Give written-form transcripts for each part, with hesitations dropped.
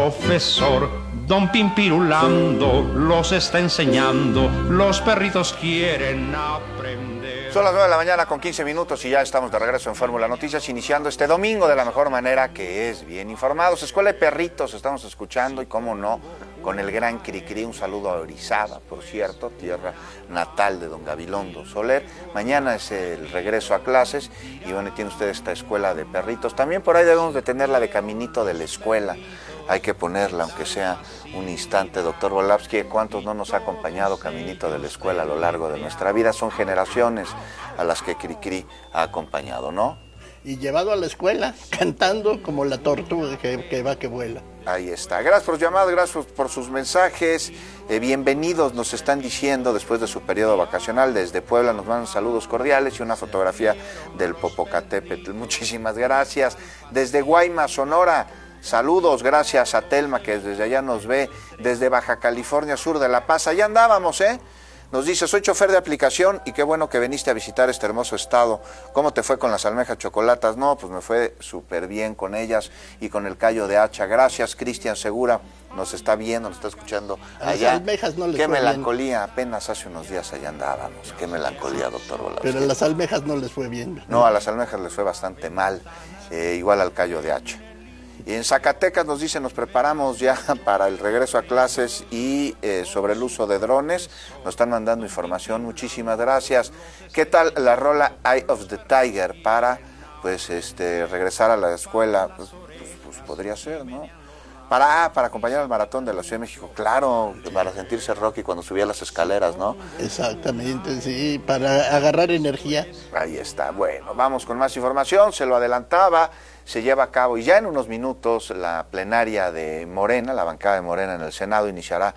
profesor Don Pimpirulando los está enseñando, los perritos quieren aprender. Son las 9 de la mañana con 15 minutos y ya estamos de regreso en Fórmula Noticias, iniciando este domingo de la mejor manera, que es bien informados. Escuela de Perritos estamos escuchando, y cómo no, con el gran Cricri. Un saludo a Orizaba, por cierto, tierra natal de don Gabilondo Soler. Mañana es el regreso a clases y bueno, tiene usted esta escuela de perritos. También por ahí debemos de tenerla de caminito de la escuela. Hay que ponerla, aunque sea un instante, doctor Volavsky. ¿Cuántos no nos ha acompañado caminito de la escuela a lo largo de nuestra vida? Son generaciones a las que Cricri ha acompañado, ¿no? Y llevado a la escuela, cantando como la tortuga que va, que vuela. Ahí está. Gracias por sus llamadas, gracias por sus mensajes. Bienvenidos, nos están diciendo, después de su periodo vacacional. Desde Puebla nos mandan saludos cordiales y una fotografía del Popocatépetl. Muchísimas gracias. Desde Guaymas, Sonora, saludos, gracias a Telma, que desde allá nos ve. Desde Baja California Sur de La Paz, allá andábamos, Nos dice: soy chofer de aplicación y qué bueno que viniste a visitar este hermoso estado. ¿Cómo te fue con las almejas chocolatas? No, pues me fue súper bien con ellas y con el callo de hacha. Gracias, Cristian Segura, nos está viendo, nos está escuchando allá. Las almejas no les qué fue melancolía, bien. Apenas hace unos días allá andábamos. Qué melancolía, doctor Volavsky. Pero a las almejas no les fue bien. No, a las almejas les fue bastante mal, igual al callo de hacha. Y en Zacatecas nos dicen: nos preparamos ya para el regreso a clases y sobre el uso de drones. Nos están mandando información, muchísimas gracias. ¿Qué tal la rola Eye of the Tiger para regresar a la escuela? Pues podría ser, ¿no? Para acompañar al maratón de la Ciudad de México, claro, para sentirse Rocky cuando subía las escaleras, ¿no? Exactamente, sí, para agarrar energía. Ahí está. Bueno, vamos con más información, se lo adelantaba. Se lleva a cabo y ya en unos minutos la plenaria de Morena, la bancada de Morena en el Senado iniciará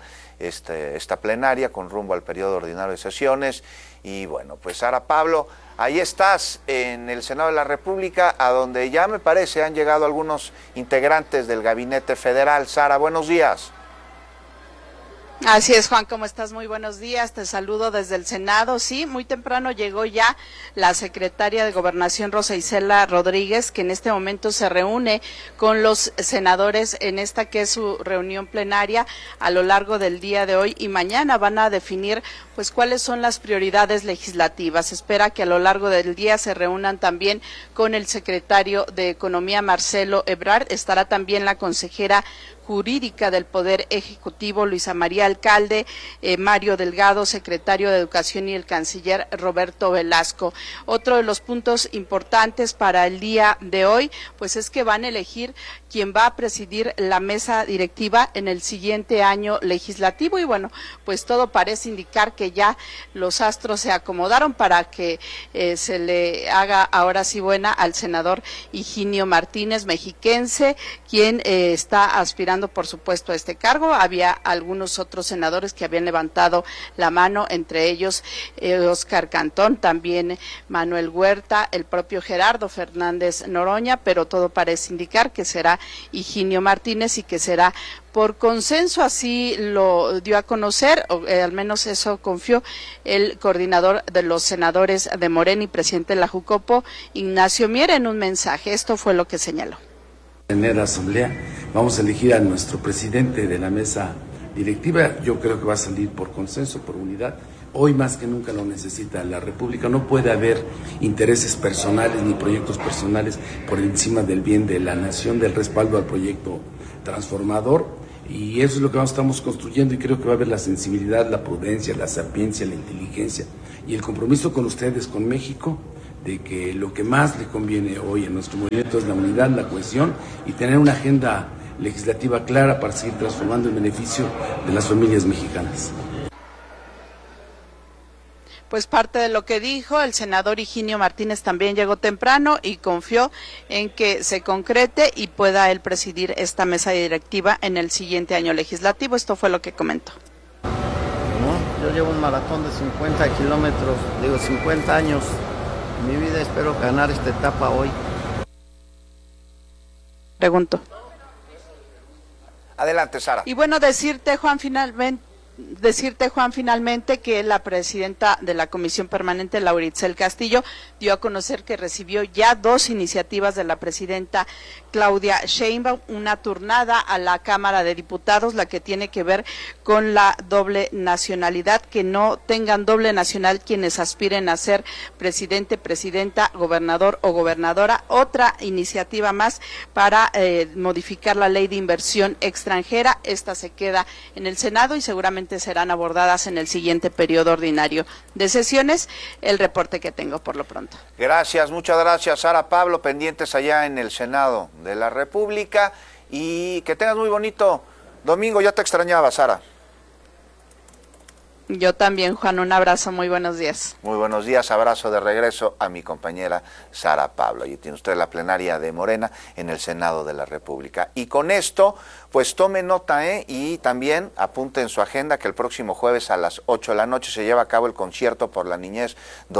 esta plenaria con rumbo al periodo ordinario de sesiones. Y bueno, pues Sara Pablo, ahí estás en el Senado de la República, a donde ya me parece han llegado algunos integrantes del Gabinete Federal. Sara, buenos días. Así es, Juan, ¿cómo estás? Muy buenos días, te saludo desde el Senado. Sí, muy temprano llegó ya la secretaria de Gobernación, Rosa Isela Rodríguez, que en este momento se reúne con los senadores en esta que es su reunión plenaria a lo largo del día de hoy, y mañana van a definir pues cuáles son las prioridades legislativas. Se espera que a lo largo del día se reúnan también con el secretario de Economía, Marcelo Ebrard. Estará también la consejera jurídica del Poder Ejecutivo, Luisa María Alcalde, Mario Delgado, secretario de Educación, y el canciller Roberto Velasco. Otro de los puntos importantes para el día de hoy, pues es que van a elegir quién va a presidir la mesa directiva en el siguiente año legislativo, y bueno, pues todo parece indicar que ya los astros se acomodaron para que se le haga ahora sí buena al senador Higinio Martínez, mexiquense, quien está aspirando por supuesto a este cargo. Había algunos otros senadores que habían levantado la mano, entre ellos Óscar Cantón, también Manuel Huerta, el propio Gerardo Fernández Noroña, pero todo parece indicar que será Higinio Martínez y que será por consenso. Así lo dio a conocer, o al menos eso confió el coordinador de los senadores de Morena y presidente de la Jucopo, Ignacio Mier, en un mensaje. Esto fue lo que señaló. En la asamblea vamos a elegir a nuestro presidente de la mesa directiva. Yo creo que va a salir por consenso, por unidad. Hoy más que nunca lo necesita la República. No puede haber intereses personales ni proyectos personales por encima del bien de la nación, del respaldo al proyecto transformador. Y eso es lo que estamos construyendo, y creo que va a haber la sensibilidad, la prudencia, la sapiencia, la inteligencia y el compromiso con ustedes, con México, de que lo que más le conviene hoy a nuestro movimiento es la unidad, la cohesión y tener una agenda legislativa clara para seguir transformando el beneficio de las familias mexicanas. Pues parte de lo que dijo el senador Higinio Martínez también llegó temprano y confió en que se concrete y pueda él presidir esta mesa directiva en el siguiente año legislativo. Esto fue lo que comentó. Yo llevo un maratón de 50 años en mi vida, espero ganar esta etapa hoy. Pregunto. Adelante, Sara. Y bueno, decirte, Juan, finalmente decirte, Juan, finalmente que la presidenta de la Comisión Permanente, Laura Itzel Castillo, dio a conocer que recibió ya 2 iniciativas de la presidenta Claudia Sheinbaum, una turnada a la Cámara de Diputados, la que tiene que ver con la doble nacionalidad, que no tengan doble nacional quienes aspiren a ser presidente, presidenta, gobernador o gobernadora. Otra iniciativa más para modificar la ley de inversión extranjera. Esta se queda en el Senado y seguramente serán abordadas en el siguiente periodo ordinario de sesiones. El reporte que tengo por lo pronto. Gracias, muchas gracias, Sara Pablo, pendientes allá en el Senado de la República, y que tengas muy bonito domingo. Ya te extrañaba, Sara. Yo también, Juan, un abrazo, muy buenos días. Muy buenos días, abrazo de regreso a mi compañera Sara Pablo. Allí tiene usted la plenaria de Morena en el Senado de la República. Y con esto, pues tome nota, y también apunte en su agenda que el próximo jueves a las 8 de la noche se lleva a cabo el Concierto por la Niñez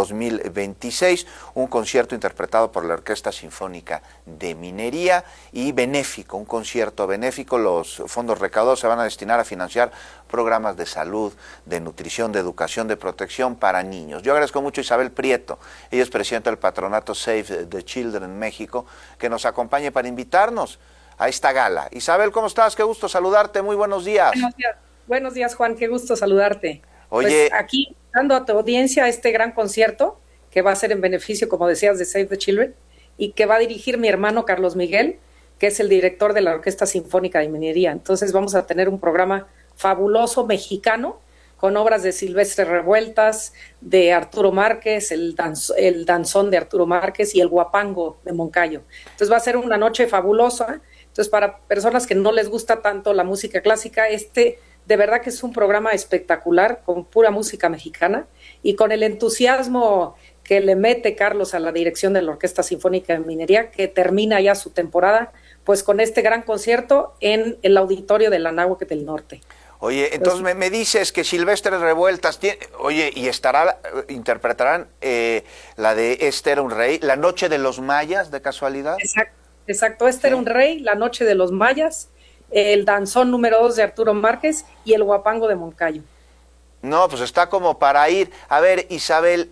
2026, un concierto interpretado por la Orquesta Sinfónica de Minería y benéfico, un concierto benéfico. Los fondos recaudados se van a destinar a financiar programas de salud, de nutrición, de educación, de protección para niños. Yo agradezco mucho a Isabel Prieto, ella es presidenta del patronato Save the Children México, que nos acompañe para invitarnos a esta gala. Isabel, ¿cómo estás? Qué gusto saludarte, muy buenos días. Buenos días, Juan, qué gusto saludarte. Oye, pues aquí dando a tu audiencia este gran concierto que va a ser en beneficio, como decías, de Save the Children, y que va a dirigir mi hermano Carlos Miguel, que es el director de la Orquesta Sinfónica de Minería. Entonces vamos a tener un programa fabuloso mexicano, con obras de Silvestre Revueltas, de Arturo Márquez, el danzón de Arturo Márquez y el guapango de Moncayo. Entonces va a ser una noche fabulosa. Entonces, para personas que no les gusta tanto la música clásica, de verdad que es un programa espectacular, con pura música mexicana, y con el entusiasmo que le mete Carlos a la dirección de la Orquesta Sinfónica de Minería, que termina ya su temporada, pues con este gran concierto en el auditorio de la Anáhuac del Norte. Oye, entonces me dices que Silvestre Revueltas y interpretarán la de Este era un rey, La noche de los mayas, de casualidad. Exacto, Este era un rey, La noche de los mayas, el danzón número 2 de Arturo Márquez y el guapango de Moncayo. No, pues está como para ir. A ver, Isabel,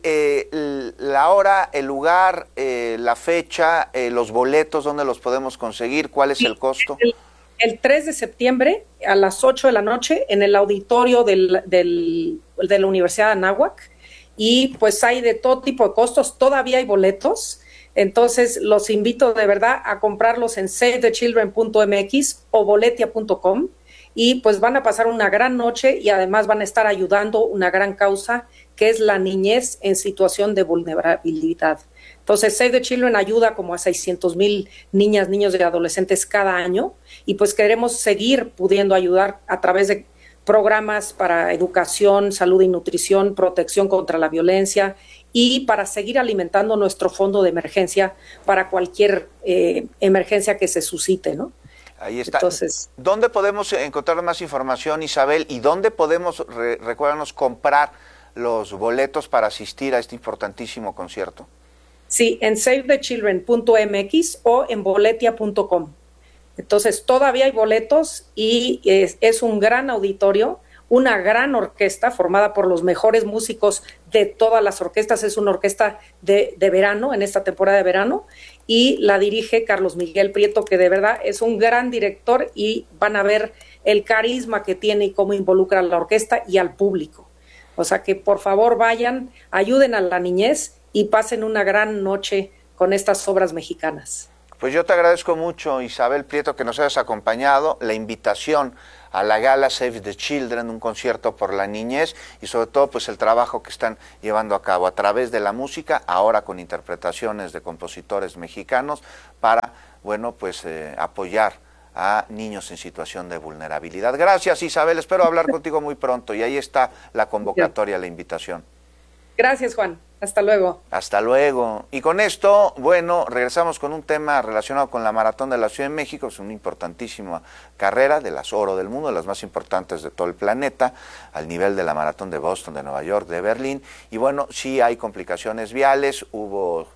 la hora, el lugar, la fecha, los boletos, ¿dónde los podemos conseguir? ¿Cuál es el costo? El 3 de septiembre a las 8 de la noche en el auditorio de la Universidad de Anáhuac, y pues hay de todo tipo de costos, todavía hay boletos, entonces los invito de verdad a comprarlos en savethechildren.mx o boletia.com, y pues van a pasar una gran noche y además van a estar ayudando una gran causa que es la niñez en situación de vulnerabilidad. Entonces, Save the Children ayuda como a 600,000 niñas, niños y adolescentes cada año, y pues queremos seguir pudiendo ayudar a través de programas para educación, salud y nutrición, protección contra la violencia, y para seguir alimentando nuestro fondo de emergencia para cualquier emergencia que se suscite, ¿no? Ahí está. Entonces, ¿dónde podemos encontrar más información, Isabel? ¿Y dónde podemos, recuérdanos, comprar los boletos para asistir a este importantísimo concierto? Sí, en savethechildren.mx o en boletia.com. Entonces, todavía hay boletos y es un gran auditorio, una gran orquesta formada por los mejores músicos de todas las orquestas. Es una orquesta de verano, en esta temporada de verano, y la dirige Carlos Miguel Prieto, que de verdad es un gran director, y van a ver el carisma que tiene y cómo involucra a la orquesta y al público. O sea que por favor vayan, ayuden a la niñez y pasen una gran noche con estas obras mexicanas. Pues yo te agradezco mucho, Isabel Prieto, que nos hayas acompañado, la invitación a la gala Save the Children, un concierto por la niñez, y sobre todo pues el trabajo que están llevando a cabo a través de la música, ahora con interpretaciones de compositores mexicanos, para, bueno, pues apoyar a niños en situación de vulnerabilidad. Gracias, Isabel, espero hablar contigo muy pronto, y ahí está la convocatoria, la invitación. Gracias, Juan. Hasta luego. Hasta luego. Y con esto, bueno, regresamos con un tema relacionado con la Maratón de la Ciudad de México. Es una importantísima carrera, de las oro del mundo, de las más importantes de todo el planeta, al nivel de la Maratón de Boston, de Nueva York, de Berlín. Y bueno, sí hay complicaciones viales, hubo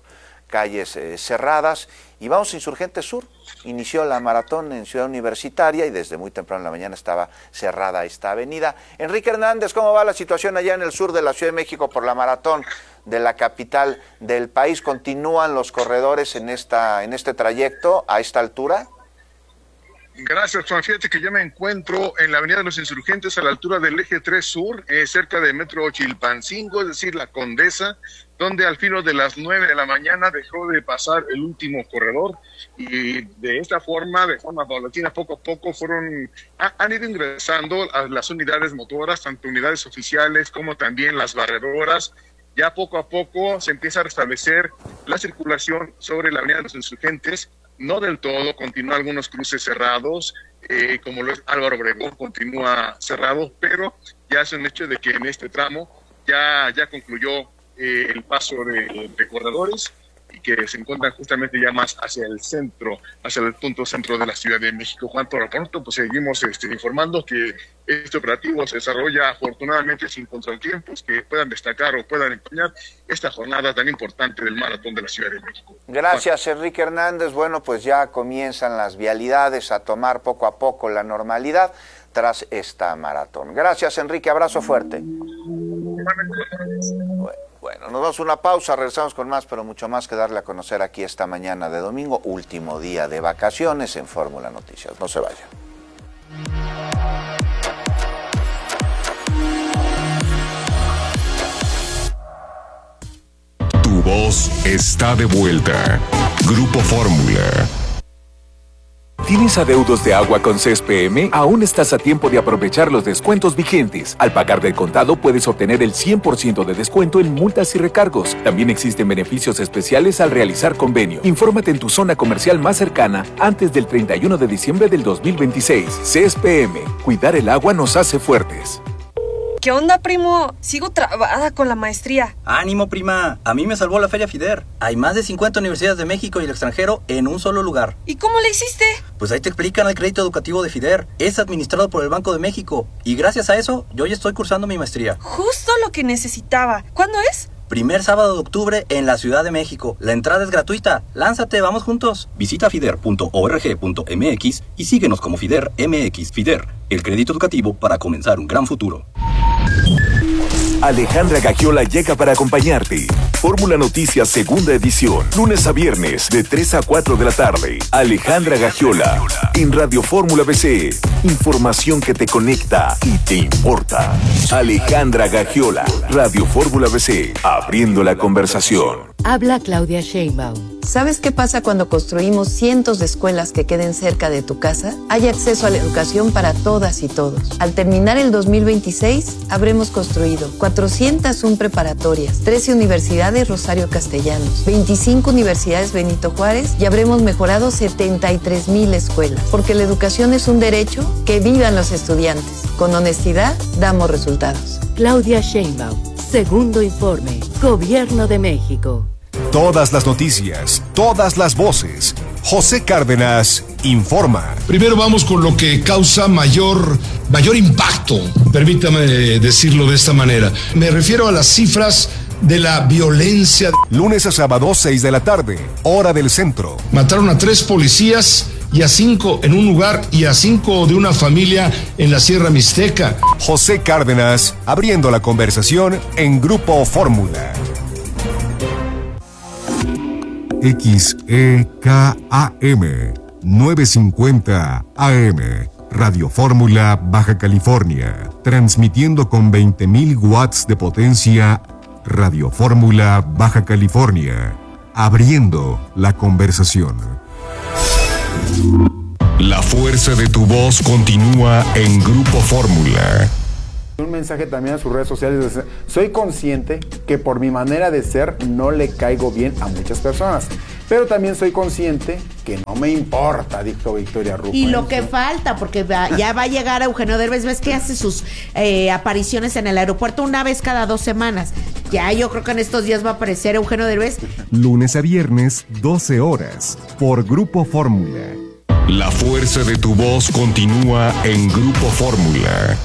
calles cerradas. Y vamos a Insurgente Sur. Inició la maratón en Ciudad Universitaria y desde muy temprano en la mañana estaba cerrada esta avenida. Enrique Hernández, ¿cómo va la situación allá en el sur de la Ciudad de México por la maratón de la capital del país? ¿Continúan los corredores en este trayecto a esta altura? Gracias, Juan. Fíjate que yo me encuentro en la Avenida de los Insurgentes a la altura del Eje 3 Sur, cerca de Metro Chilpancingo, es decir, la Condesa, donde al filo de las 9 de la mañana dejó de pasar el último corredor y de esta forma, de forma paulatina, poco a poco han ido ingresando a las unidades motoras, tanto unidades oficiales como también las barredoras. Ya poco a poco se empieza a restablecer la circulación sobre la Avenida de los Insurgentes. No del todo, continúan algunos cruces cerrados, como lo es Álvaro Obregón, continúa cerrado, pero ya es un hecho de que en este tramo ya concluyó el paso de corredores y que se encuentran justamente ya más hacia el centro, hacia el punto centro de la Ciudad de México. Juan, por lo pronto, pues seguimos informando que este operativo se desarrolla afortunadamente sin contratiempos que puedan destacar o puedan empañar esta jornada tan importante del maratón de la Ciudad de México. Gracias, Enrique Hernández. Bueno, pues ya comienzan las vialidades a tomar poco a poco la normalidad tras esta maratón. Gracias, Enrique. Abrazo fuerte. Bueno, nos damos una pausa, regresamos con más, pero mucho más que darle a conocer aquí esta mañana de domingo, último día de vacaciones en Fórmula Noticias. No se vayan. Tu voz está de vuelta. Grupo Fórmula. ¿Tienes adeudos de agua con CSPM? Aún estás a tiempo de aprovechar los descuentos vigentes. Al pagar del contado puedes obtener el 100% de descuento en multas y recargos. También existen beneficios especiales al realizar convenio. Infórmate en tu zona comercial más cercana antes del 31 de diciembre del 2026. CSPM. Cuidar el agua nos hace fuertes. ¿Qué onda, primo? Sigo trabada con la maestría. ¡Ánimo, prima! A mí me salvó la Feria FIDER. Hay más de 50 universidades de México y el extranjero en un solo lugar. ¿Y cómo le hiciste? Pues ahí te explican el crédito educativo de FIDER. Es administrado por el Banco de México. Y gracias a eso, yo ya estoy cursando mi maestría. Justo lo que necesitaba. ¿Cuándo es? Primer sábado de octubre en la Ciudad de México. La entrada es gratuita. Lánzate, vamos juntos. Visita fider.org.mx y síguenos como FIDER MX. FIDER, el crédito educativo para comenzar un gran futuro. Alejandra Gagiola llega para acompañarte. Fórmula Noticias segunda edición, lunes a viernes de 3 a 4 de la tarde. Alejandra Gagiola en Radio Fórmula BC. Información que te conecta y te importa. Alejandra Gagiola, Radio Fórmula BC, abriendo la conversación. Habla Claudia Sheinbaum. ¿Sabes qué pasa cuando construimos cientos de escuelas que queden cerca de tu casa? Hay acceso a la educación para todas y todos. Al terminar el 2026, habremos construido 401 preparatorias, 13 universidades Rosario Castellanos, 25 universidades Benito Juárez y habremos mejorado 73,000 escuelas. Porque la educación es un derecho, que vivan los estudiantes. Con honestidad, damos resultados. Claudia Sheinbaum, segundo informe, Gobierno de México. Todas las noticias, todas las voces. José Cárdenas informa. Primero vamos con lo que causa mayor impacto, permítame decirlo de esta manera. Me refiero a las cifras de la violencia. Lunes a sábado, 6 de la tarde, hora del centro. Mataron a 3 policías y a 5 en un lugar y a 5 de una familia en la Sierra Mixteca. José Cárdenas, abriendo la conversación en Grupo Fórmula. XEKAM 950 AM, Radio Fórmula, Baja California, transmitiendo con 20,000 watts de potencia. Radio Fórmula, Baja California, abriendo la conversación. La fuerza de tu voz continúa en Grupo Fórmula. Un mensaje también a sus redes sociales. Soy consciente que por mi manera de ser no le caigo bien a muchas personas, pero también soy consciente que no me importa, dijo Victoria Rufo. Y lo que falta, porque ya va a llegar Eugenio Derbez, ves que hace sus apariciones en el aeropuerto una vez cada 2 semanas. Ya yo creo que en estos días va a aparecer Eugenio Derbez. Lunes a viernes, 12 horas, por Grupo Fórmula. La fuerza de tu voz continúa en Grupo Fórmula.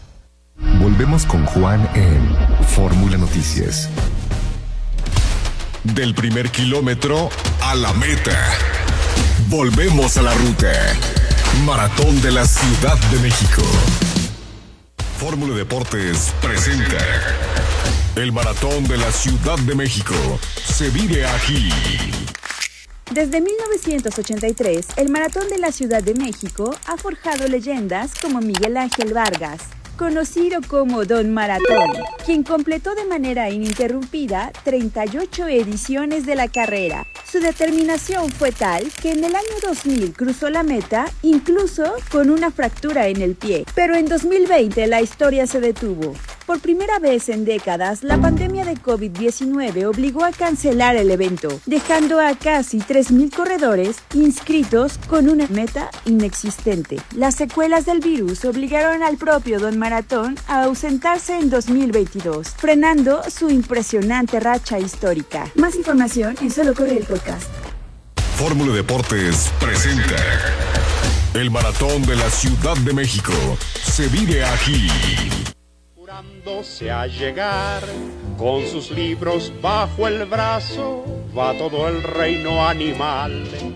Volvemos con Juan en Fórmula Noticias. Del primer kilómetro a la meta. Volvemos a la ruta. Maratón de la Ciudad de México. Fórmula Deportes presenta el Maratón de la Ciudad de México. Se vive aquí. Desde 1983, el Maratón de la Ciudad de México ha forjado leyendas como Miguel Ángel Vargas, conocido como Don Maratón, quien completó de manera ininterrumpida 38 ediciones de la carrera. Su determinación fue tal que en el año 2000 cruzó la meta, incluso con una fractura en el pie. Pero en 2020 la historia se detuvo. Por primera vez en décadas, la pandemia de COVID-19 obligó a cancelar el evento, dejando a casi 3,000 corredores inscritos con una meta inexistente. Las secuelas del virus obligaron al propio Don Maratón a ausentarse en 2022, frenando su impresionante racha histórica. Más información en Solo Corre el Podcast. Fórmula Deportes presenta el Maratón de la Ciudad de México. Se vive aquí. Apresurándose a llegar, con sus libros bajo el brazo, va todo el reino animal.